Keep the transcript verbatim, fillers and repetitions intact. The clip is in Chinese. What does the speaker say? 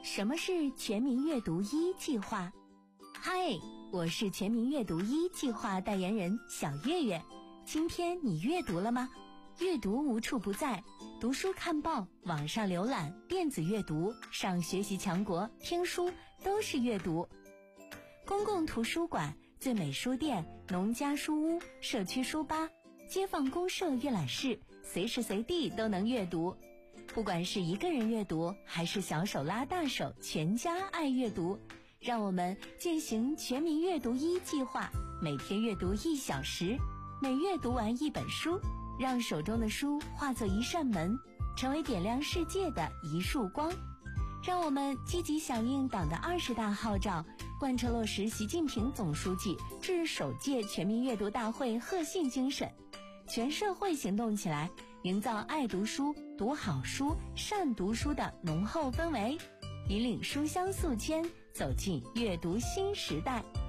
什么是全民阅读一计划？嗨，我是全民阅读一计划代言人小月月。今天你阅读了吗？阅读无处不在，读书看报、网上浏览、电子阅读、上学习强国、听书都是阅读。公共图书馆、最美书店、农家书屋、社区书吧、街坊公社阅览室，随时随地都能阅读。不管是一个人阅读，还是小手拉大手，全家爱阅读。让我们践行全民阅读一计划，每天阅读一小时，每月读完一本书，让手中的书化作一扇门，成为点亮世界的一束光。让我们积极响应党的二十大号召，贯彻落实习近平总书记致首届全民阅读大会贺信精神，全社会行动起来，营造爱读书、读好书、善读书的浓厚氛围，引领书香宿迁，走进阅读新时代。